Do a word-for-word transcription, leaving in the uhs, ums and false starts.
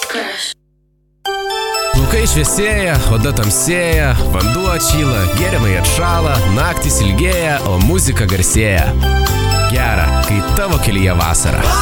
Plaukai šviesėja, oda tamsėja, vanduo atšyla, gėrimai atšala, naktys ilgėja, o muzika garsėja. Gera, kai tavo kelyje vasara.